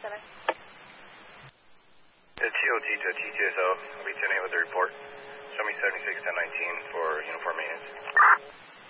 center. The TOT to TTSO will be 10-8 with the report. Show me 76-10-19 for uniform maintenance.